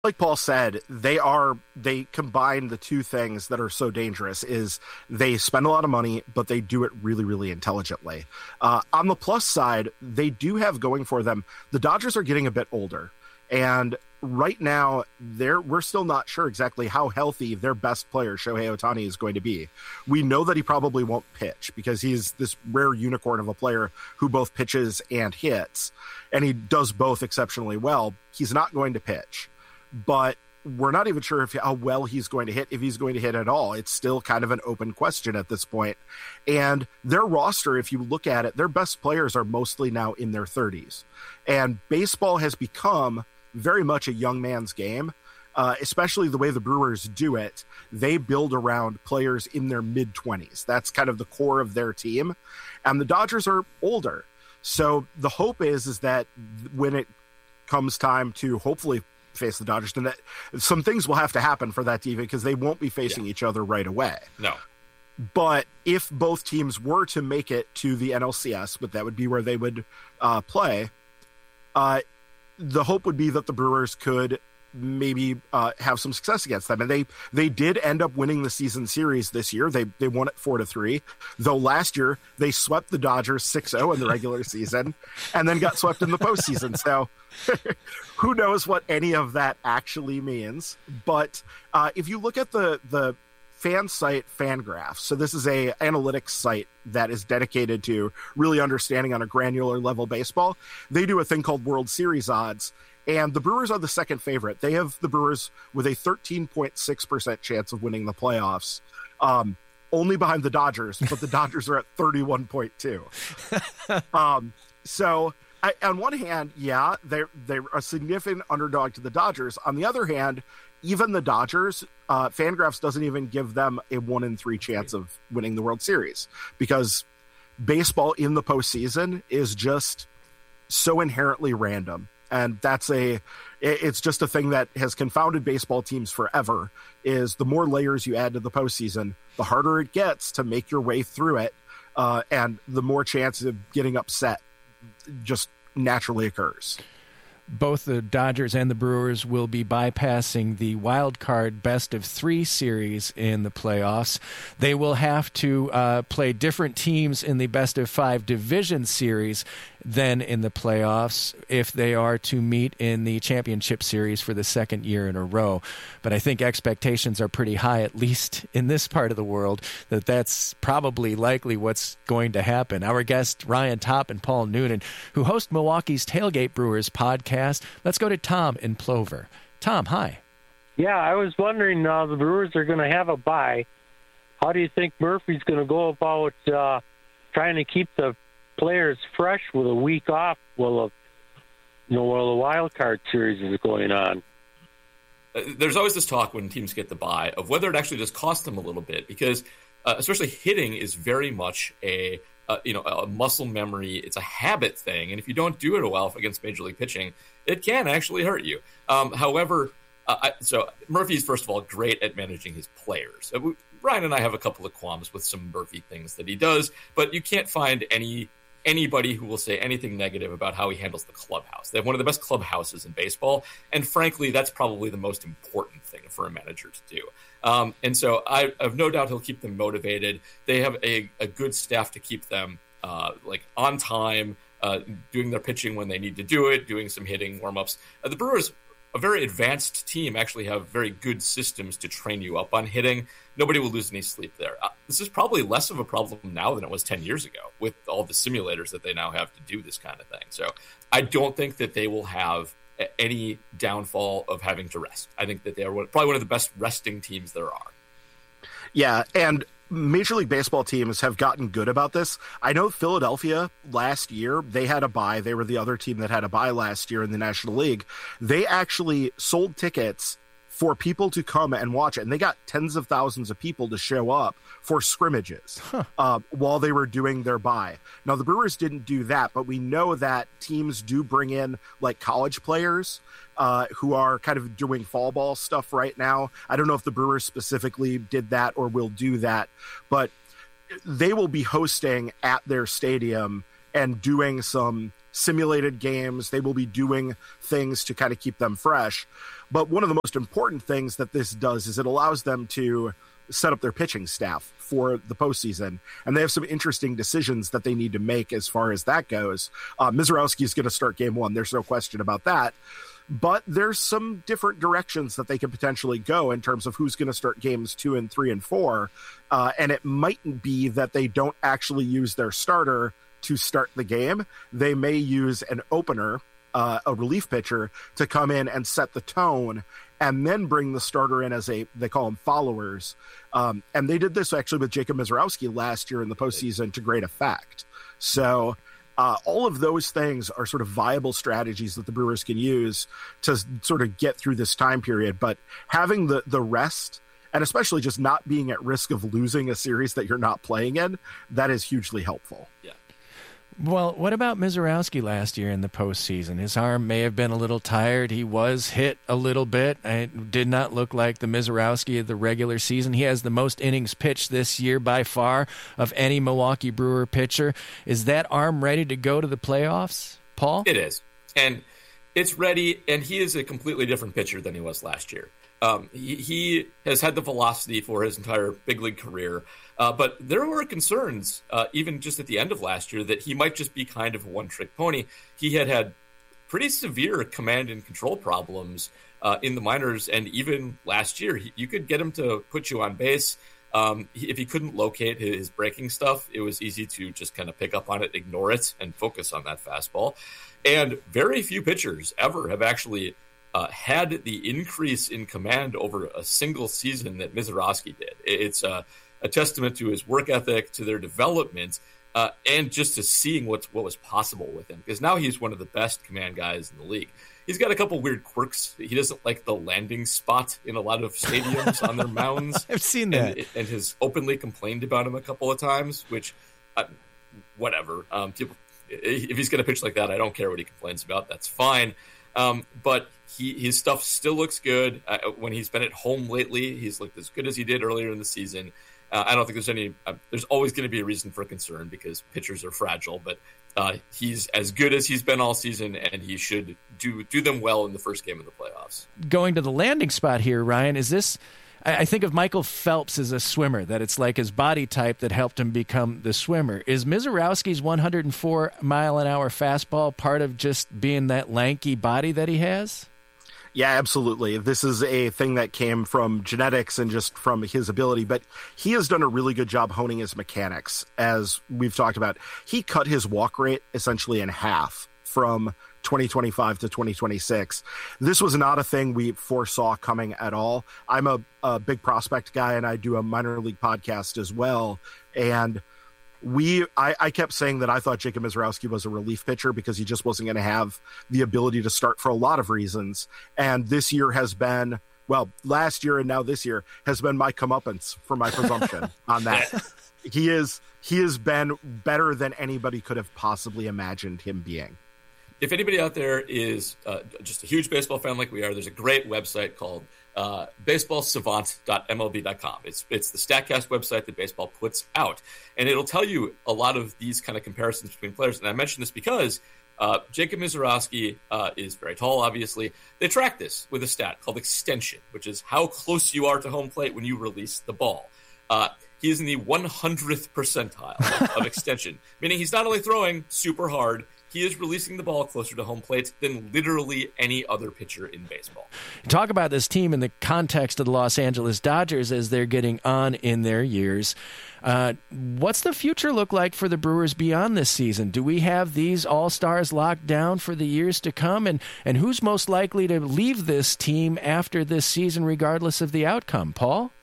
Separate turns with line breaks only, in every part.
like Paul said, they combine the two things that are so dangerous is they spend a lot of money, but they do it really, really intelligently. On the plus side, they do have going for them. The Dodgers are getting a bit older, and right now we're still not sure exactly how healthy their best player, Shohei Ohtani, is going to be. We know that he probably won't pitch because he's this rare unicorn of a player who both pitches and hits, and he does both exceptionally well. He's not going to pitch. But we're not even sure how well he's going to hit, if he's going to hit at all. It's still kind of an open question at this point. And their roster, if you look at it, their best players are mostly now in their 30s. And baseball has become very much a young man's game, especially the way the Brewers do it. They build around players in their mid-20s. That's kind of the core of their team. And the Dodgers are older. So the hope is that when it comes time to hopefully face the Dodgers, and that some things will have to happen for that team because they won't be facing each other right away.
No.
But if both teams were to make it to the NLCS, but that would be where they would play, the hope would be that the Brewers could maybe have some success against them. And they did end up winning the season series this year. They won it 4-3, though last year they swept the Dodgers 6-0 in the regular season and then got swept in the postseason. So who knows what any of that actually means. But if you look at the fan site Fangraphs, so this is a analytics site that is dedicated to really understanding on a granular level baseball. They do a thing called World Series odds, and the Brewers are the second favorite. They have the Brewers with a 13.6% chance of winning the playoffs, only behind the Dodgers, but the Dodgers are at 31.2. So on one hand, they're a significant underdog to the Dodgers. On the other hand, even the Dodgers, Fangraphs doesn't even give them a 1 in 3 chance of winning the World Series because baseball in the postseason is just so inherently random. And it's just a thing that has confounded baseball teams forever, is the more layers you add to the postseason, the harder it gets to make your way through it. And the more chances of getting upset just naturally occurs.
Both the Dodgers and the Brewers will be bypassing the wild card best-of-3 series in the playoffs. They will have to play different teams in the best-of-5 division series than in the playoffs if they are to meet in the championship series for the second year in a row. But I think expectations are pretty high, at least in this part of the world, that that's probably likely what's going to happen. Our guests, Ryan Topp and Paul Noonan, who host Milwaukee's Tailgate Brewers podcast. Let's go to Tom in Plover. Tom, hi.
Yeah, I was wondering, the Brewers are going to have a bye. How do you think Murphy's going to go about trying to keep the players fresh with a week off while the wild card series is going on?
There's always this talk when teams get the bye of whether it actually does cost them a little bit, because especially hitting is very much a muscle memory. It's a habit thing, and if you don't do it well against Major League pitching, it can actually hurt you. However, so Murphy's, first of all, great at managing his players. Ryan and I have a couple of qualms with some Murphy things that he does, but you can't find anybody who will say anything negative about how he handles the clubhouse. They have one of the best clubhouses in baseball, and frankly, that's probably the most important thing for a manager to do. And so I have no doubt he'll keep them motivated. They have a good staff to keep them on time, doing their pitching when they need to do it, doing some hitting warm-ups. The Brewers, a very advanced team, actually have very good systems to train you up on hitting. Nobody will lose any sleep there. This is probably less of a problem now than it was 10 years ago with all the simulators that they now have to do this kind of thing. So I don't think that they will have any downfall of having to rest. I think that they are probably one of the best resting teams there are.
Yeah, and Major League Baseball teams have gotten good about this. I know Philadelphia last year, they had a bye. They were the other team that had a bye last year in the National League. They actually sold tickets for people to come and watch it, and they got tens of thousands of people to show up for scrimmages while they were doing their bye. Now, the Brewers didn't do that, but we know that teams do bring in like college players who are kind of doing fall ball stuff right now. I don't know if the Brewers specifically did that or will do that, but they will be hosting at their stadium and doing some simulated games. They will be doing things to kind of keep them fresh. But one of the most important things that this does is it allows them to set up their pitching staff for the postseason. And they have some interesting decisions that they need to make as far as that goes. Mizorowski is going to start game one. There's no question about that. But there's some different directions that they can potentially go in terms of who's going to start games 2 and 3 and 4. And it mightn't be that they don't actually use their starter to start the game. They may use an opener, a relief pitcher, to come in and set the tone, and then bring the starter in as they call them followers. And they did this actually with Jacob Mizorowski last year in the postseason to great effect. So all of those things are sort of viable strategies that the Brewers can use to sort of get through this time period. But having the rest, and especially just not being at risk of losing a series that you're not playing in, that is hugely helpful.
Yeah.
Well, what about Mizorowski last year in the postseason? His arm may have been a little tired. He was hit a little bit. It did not look like the Mizorowski of the regular season. He has the most innings pitched this year by far of any Milwaukee Brewer pitcher. Is that arm ready to go to the playoffs, Paul?
It is. And it's ready, and he is a completely different pitcher than he was last year. He has had the velocity for his entire big league career, but there were concerns, even just at the end of last year, that he might just be kind of a one-trick pony. He had pretty severe command and control problems in the minors, and even last year, you could get him to put you on base. If he couldn't locate his breaking stuff, it was easy to just kind of pick up on it, ignore it, and focus on that fastball. And very few pitchers ever have actually had the increase in command over a single season that Mizorowski did. It's a testament to his work ethic, to their development, and just to seeing what was possible with him. Because now he's one of the best command guys in the league. He's got a couple weird quirks. He doesn't like the landing spot in a lot of stadiums on their mounds.
I've seen that.
And has openly complained about him a couple of times, which, whatever. People, if he's going to pitch like that, I don't care what he complains about. That's fine. But his stuff still looks good. When he's been at home lately, he's looked as good as he did earlier in the season. I don't think there's any. There's always going to be a reason for concern because pitchers are fragile. But he's as good as he's been all season, and he should do them well in the first game of the playoffs. Going
to the landing spot here, Ryan, is this? I think of Michael Phelps as a swimmer, that it's like his body type that helped him become the swimmer. Is Mizorowski's 104-mile-an-hour fastball part of just being that lanky body that he has?
Yeah, absolutely. This is a thing that came from genetics and just from his ability, but he has done a really good job honing his mechanics. As we've talked about, he cut his walk rate essentially in half from 2025 to 2026. This was not a thing we foresaw coming at all. I'm a big prospect guy, and I do a minor league podcast as well. And I kept saying that I thought Jacob Mizorowski was a relief pitcher because he just wasn't going to have the ability to start for a lot of reasons. And this year has been, well, last year and now this year has been my comeuppance for my presumption on that. He has been better than anybody could have possibly imagined him being.
If anybody out there is just a huge baseball fan like we are, there's a great website called baseballsavant.mlb.com. It's the StatCast website that baseball puts out, and it'll tell you a lot of these kind of comparisons between players. And I mention this because Jacob Mizorowski is very tall, obviously. They track this with a stat called extension, which is how close you are to home plate when you release the ball. He is in the 100th percentile of extension, meaning he's not only throwing super hard, he is releasing the ball closer to home plate than literally any other pitcher in baseball.
Talk about this team in the context of the Los Angeles Dodgers as they're getting on in their years. What's the future look like for the Brewers beyond this season? Do we have these all-stars locked down for the years to come? And who's most likely to leave this team after this season, regardless of the outcome? Paul?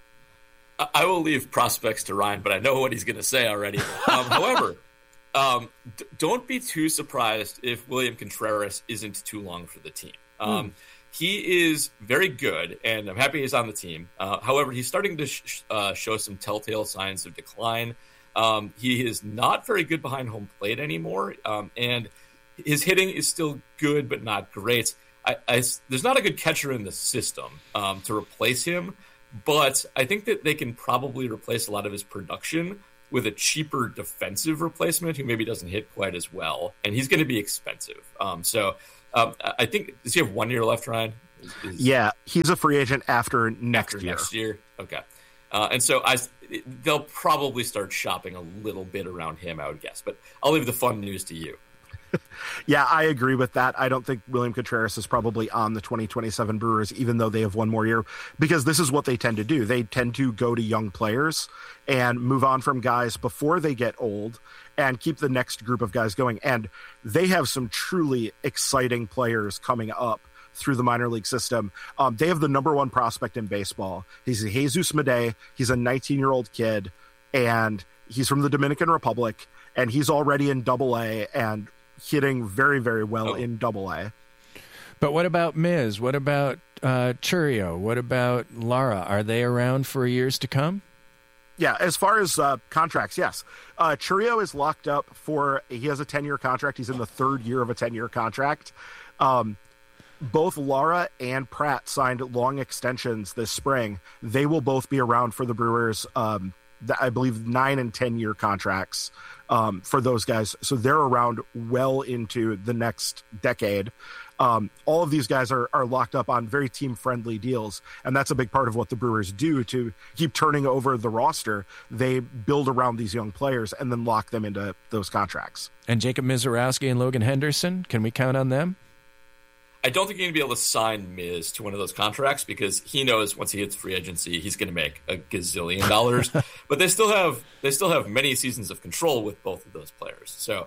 I will leave prospects to Ryan, but I know what he's going to say already. However... don't be too surprised if William Contreras isn't too long for the team. He is very good, and I'm happy he's on the team. However, he's starting to show some telltale signs of decline. He is not very good behind home plate anymore, and his hitting is still good but not great. There's not a good catcher in the system to replace him, but I think that they can probably replace a lot of his production with a cheaper defensive replacement who maybe doesn't hit quite as well, and he's going to be expensive. I think, does he have 1 year left, Ryan?
Yeah, he's a free agent after next year.
Next year, okay. And so they'll probably start shopping a little bit around him, I would guess. But I'll leave the fun news to you.
Yeah, I agree with that. I don't think William Contreras is probably on the 2027 Brewers, even though they have 1 more year, because this is what they tend to do. They tend to go to young players and move on from guys before they get old and keep the next group of guys going. And they have some truly exciting players coming up through the minor league system. They have the number 1 prospect in baseball. He's Jesus Medey. He's a 19-year-old kid, and he's from the Dominican Republic, and he's already in Double-A and hitting very, very well in Double-A.
But what about Miz? What about Chourio? What about Lara? Are they around for years to come?
Yeah, as far as contracts, yes. Chourio is locked up he has a 10-year contract. He's in the 3rd year of a 10-year contract. Both Lara and Pratt signed long extensions this spring. They will both be around for the Brewers. I believe 9 and 10-year contracts for those guys. So they're around well into the next decade. All of these guys are locked up on very team-friendly deals, and that's a big part of what the Brewers do to keep turning over the roster. They build around these young players and then lock them into those contracts.
And Jacob Misiorowski and Logan Henderson, can we count on them?
I don't think you're going to be able to sign Miz to one of those contracts because he knows once he hits free agency, he's going to make a gazillion dollars. But they still have many seasons of control with both of those players. So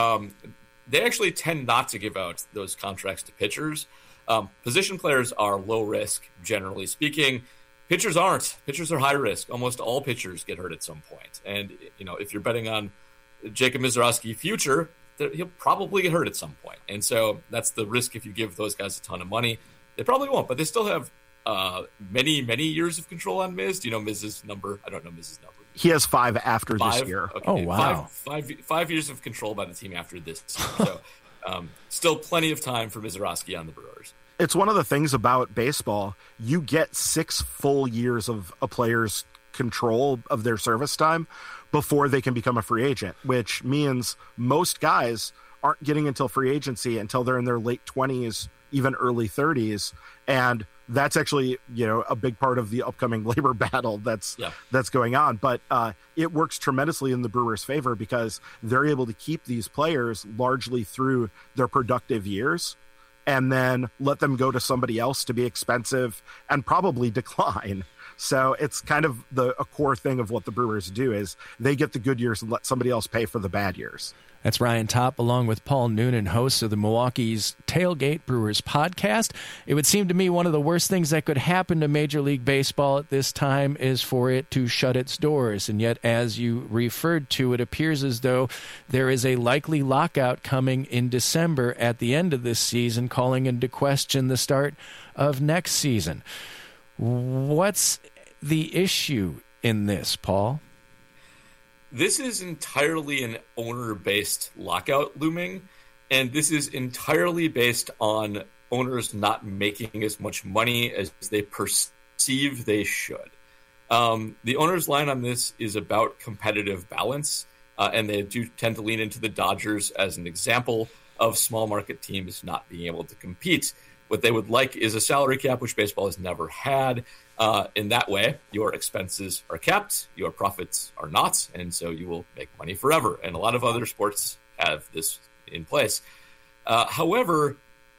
they actually tend not to give out those contracts to pitchers. Position players are low risk, generally speaking. Pitchers aren't. Pitchers are high risk. Almost all pitchers get hurt at some point. And if you're betting on Jacob Misiorowski future, he'll probably get hurt at some point. And so that's the risk if you give those guys a ton of money. They probably won't, but they still have many, many years of control on Miz. Do you know Miz's number? I don't know Miz's number.
He has 5 after this year.
Okay.
Oh, wow.
5 years of control by the team after this season. So still plenty of time for Misiorowski on the Brewers.
It's one of the things about baseball. You get 6 full years of a player's control of their service time before they can become a free agent, which means most guys aren't getting until free agency until they're in their late 20s, even early 30s. And that's actually, a big part of the upcoming labor battle that's going on. But it works tremendously in the Brewers' favor because they're able to keep these players largely through their productive years and then let them go to somebody else to be expensive and probably decline. So it's kind of a core thing of what the Brewers do is they get the good years and let somebody else pay for the bad years.
That's Ryan Topp, along with Paul Noonan, hosts of the Milwaukee's Tailgate Brewers podcast. It would seem to me one of the worst things that could happen to Major League Baseball at this time is for it to shut its doors. And yet, as you referred to, it appears as though there is a likely lockout coming in December at the end of this season, calling into question the start of next season. What's the issue in this, Paul?
This is entirely an owner-based lockout looming, and this is entirely based on owners not making as much money as they perceive they should. The owner's line on this is about competitive balance, and they do tend to lean into the Dodgers as an example of small market teams not being able to compete. What they would like is a salary cap, which baseball has never had. In that way, your expenses are capped, your profits are not, and so you will make money forever. And a lot of other sports have this in place. However,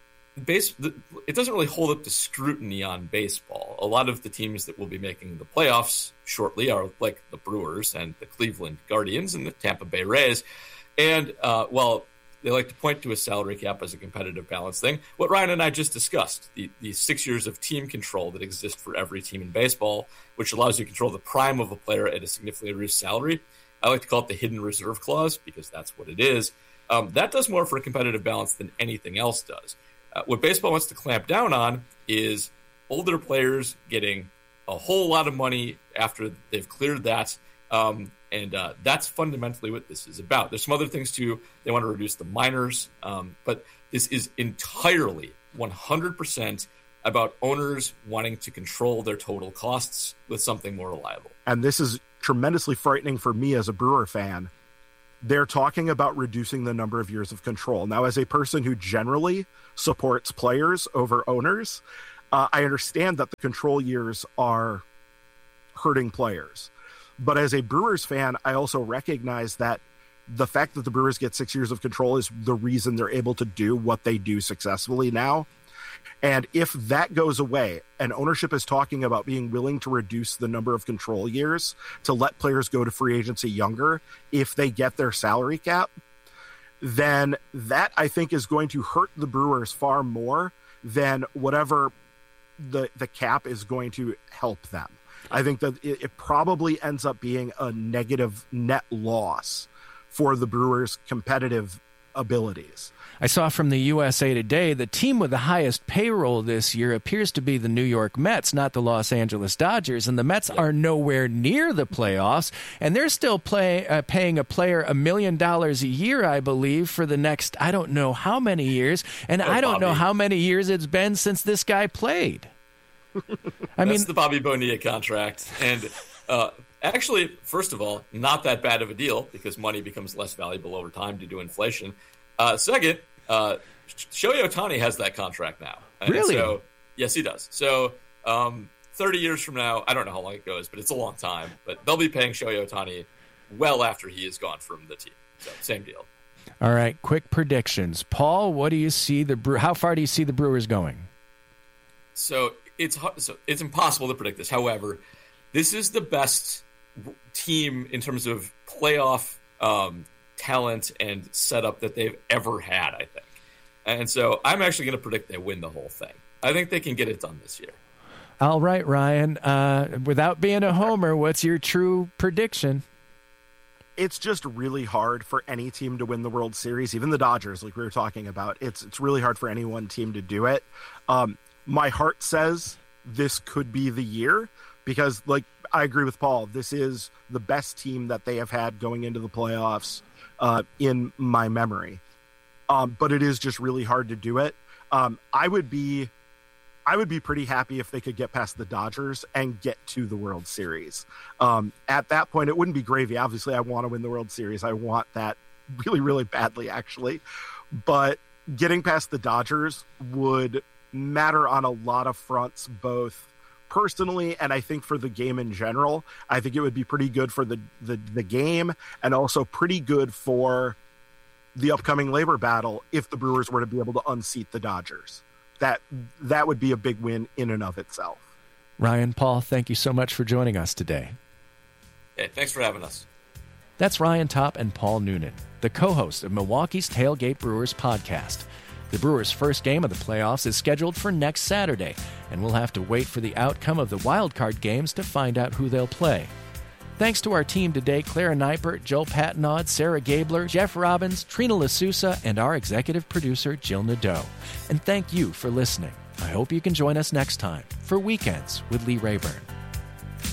it doesn't really hold up to scrutiny on baseball. A lot of the teams that will be making the playoffs shortly are like the Brewers and the Cleveland Guardians and the Tampa Bay Rays. And, they like to point to a salary cap as a competitive balance thing. What Ryan and I just discussed, the 6 years of team control that exist for every team in baseball, which allows you to control the prime of a player at a significantly reduced salary. I like to call it the hidden reserve clause because that's what it is. That does more for a competitive balance than anything else does. What baseball wants to clamp down on is older players getting a whole lot of money after they've cleared that. And that's fundamentally what this is about. There's some other things too. They want to reduce the minors, but this is entirely 100% about owners wanting to control their total costs with something more reliable.
And this is tremendously frightening for me as a Brewer fan. They're talking about reducing the number of years of control. Now, as a person who generally supports players over owners, I understand that the control years are hurting players. But as a Brewers fan, I also recognize that the fact that the Brewers get 6 years of control is the reason they're able to do what they do successfully now. And if that goes away, and ownership is talking about being willing to reduce the number of control years to let players go to free agency younger if they get their salary cap, then that, I think, is going to hurt the Brewers far more than whatever the cap is going to help them. I think that it probably ends up being a negative net loss for the Brewers' competitive abilities.
I saw from the USA Today the team with the highest payroll this year appears to be the New York Mets, not the Los Angeles Dodgers. And the Mets are nowhere near the playoffs, and they're still paying a player $1 million a year, I believe, for the next I don't know how many years. And I don't know how many years it's been since this guy played.
That's the Bobby Bonilla contract. And actually, first of all, not that bad of a deal because money becomes less valuable over time due to inflation. Second, Shohei Ohtani has that contract now. And
really?
So, yes, he does. So 30 years from now, I don't know how long it goes, but it's a long time. But they'll be paying Shohei Ohtani well after he is gone from the team. So same deal.
All right, quick predictions. Paul, what do you see how far do you see the Brewers going?
So it's impossible to predict this. However, this is the best team in terms of playoff talent and setup that they've ever had, I think. And so I'm actually going to predict they win the whole thing. I think they can get it done this year.
All right, Ryan. Without being a homer, what's your true prediction?
It's just really hard for any team to win the World Series, even the Dodgers, like we were talking about. It's really hard for any one team to do it. My heart says this could be the year because, like, I agree with Paul. This is the best team that they have had going into the playoffs in my memory. But it is just really hard to do it. I would be pretty happy if they could get past the Dodgers and get to the World Series. At that point, it wouldn't be gravy. Obviously, I want to win the World Series. I want that really, really badly, actually. But getting past the Dodgers would matter on a lot of fronts, both personally and I think for the game in general. I think it would be pretty good for the game and also pretty good for the upcoming labor battle if the Brewers were to be able to unseat the Dodgers. That would be a big win in and of itself.
Ryan, Paul, thank you so much for joining us today.
Hey, thanks for having us.
That's Ryan Topp and Paul Noonan, the co-hosts of Milwaukee's Tailgate Brewers podcast. The Brewers' first game of the playoffs is scheduled for next Saturday, and we'll have to wait for the outcome of the wildcard games to find out who they'll play. Thanks to our team today, Clara Neipert, Joel Patnaud, Sarah Gabler, Jeff Robbins, Trina Lasusa, and our executive producer, Jill Nadeau. And thank you for listening. I hope you can join us next time for Weekends with Lee Rayburn.